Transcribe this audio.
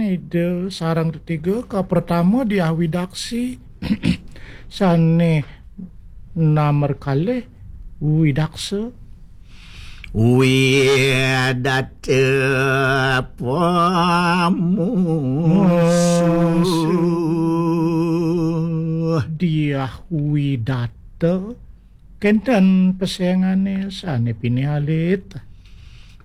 ide sarang ketiga ka pertama dia widaksi sane nomor kali widaksa widate pamusuh dia widata kenten pesengane sane pinihalit